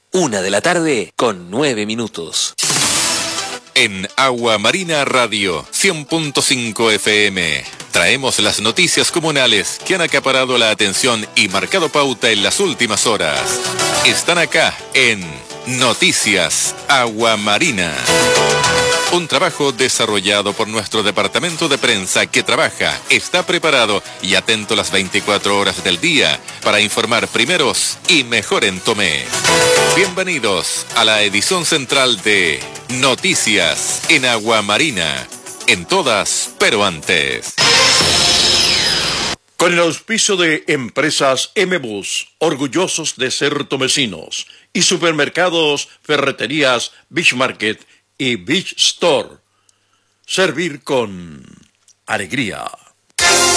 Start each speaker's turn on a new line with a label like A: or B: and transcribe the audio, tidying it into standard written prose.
A: 1:09 PM.
B: En Agua Marina Radio 100.5 FM traemos las noticias comunales que han acaparado la atención y marcado pauta en las últimas horas. Están acá en Noticias Agua Marina. Un trabajo desarrollado por nuestro departamento de prensa que trabaja, está preparado y atento las 24 horas del día para informar primeros y mejor en Tomé. Bienvenidos a la edición central de Noticias en Agua Marina. En todas, pero antes.
C: Con el auspicio de Empresas M-Bus, orgullosos de ser tomecinos, y supermercados, ferreterías, Beach Market y Beach Store. Servir con alegría.